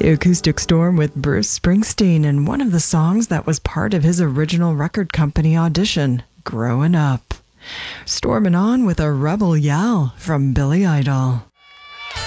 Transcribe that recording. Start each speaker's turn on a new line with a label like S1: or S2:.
S1: The Acoustic Storm with Bruce Springsteen and one of the songs that was part of his original record company audition, Growin' Up. Stormin' on with a rebel yell from Billy Idol.